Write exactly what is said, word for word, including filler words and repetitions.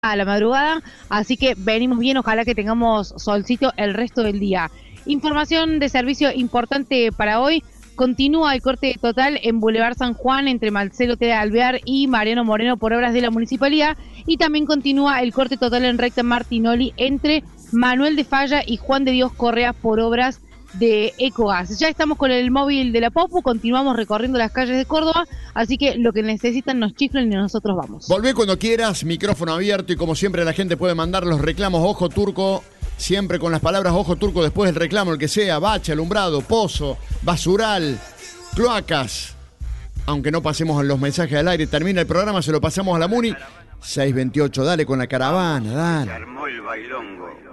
a la madrugada, así que venimos bien, ojalá que tengamos solcito el resto del día. Información de servicio importante para hoy: continúa el corte total en Boulevard San Juan entre Marcelo T. de Alvear y Mariano Moreno por obras de la municipalidad, y también continúa el corte total en recta Martinoli entre Manuel de Falla y Juan de Dios Correa por obras de Ecogas. Ya estamos con el móvil de la Popu, continuamos recorriendo las calles de Córdoba, así que lo que necesitan nos chiflen y nosotros vamos. Volvé cuando quieras, micrófono abierto, y como siempre la gente puede mandar los reclamos Ojo Turco, siempre con las palabras Ojo Turco después del reclamo, el que sea: bache, alumbrado, pozo, basural, cloacas. Aunque no pasemos los mensajes al aire, termina el programa, se lo pasamos a la Muni. seiscientos veintiocho, dale con la caravana, dale. Se armó el bailongo.